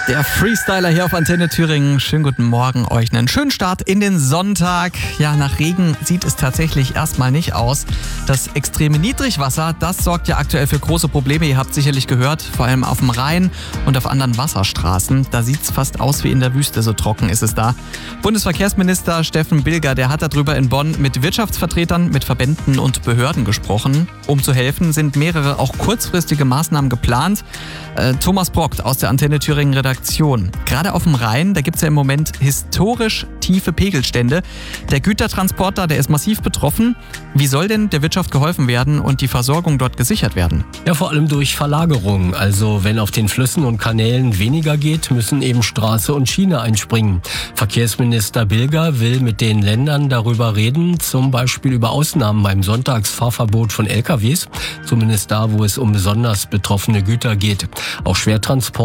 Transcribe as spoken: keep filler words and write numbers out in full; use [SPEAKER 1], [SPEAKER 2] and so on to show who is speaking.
[SPEAKER 1] Der Freestyler hier auf Antenne Thüringen. Schönen guten Morgen euch. Einen schönen Start in den Sonntag. Ja, nach Regen sieht es tatsächlich erstmal nicht aus. Das extreme Niedrigwasser, das sorgt ja aktuell für große Probleme. Ihr habt sicherlich gehört, vor allem auf dem Rhein und auf anderen Wasserstraßen. Da sieht es fast aus wie in der Wüste, so trocken ist es da. Bundesverkehrsminister Steffen Bilger, der hat darüber in Bonn mit Wirtschaftsvertretern, mit Verbänden und Behörden gesprochen. Um zu helfen, sind mehrere auch kurzfristige Maßnahmen geplant. Äh, Thomas Brockt aus der Antenne Thüringen Redaktion. Gerade auf dem Rhein, da gibt es ja im Moment historisch tiefe Pegelstände. Der Gütertransporter, der ist massiv betroffen. Wie soll denn der Wirtschaft geholfen werden und die Versorgung dort gesichert werden?
[SPEAKER 2] Ja, vor allem durch Verlagerung. Also wenn auf den Flüssen und Kanälen weniger geht, müssen eben Straße und Schiene einspringen. Verkehrsminister Bilger will mit den Ländern darüber reden, zum Beispiel über Ausnahmen beim Sonntagsfahrverbot von L K Ws, zumindest da, wo es um besonders betroffene Güter geht. Auch Schwertransport